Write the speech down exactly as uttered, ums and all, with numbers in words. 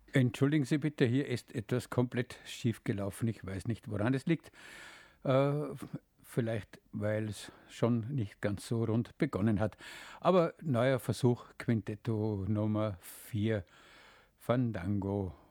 Entschuldigen Sie bitte, hier ist etwas komplett schief gelaufen. Ich weiß nicht, woran es liegt. Äh, vielleicht, weil es schon nicht ganz so rund begonnen hat. Aber neuer Versuch, Quintetto Nummer vier, Fandango.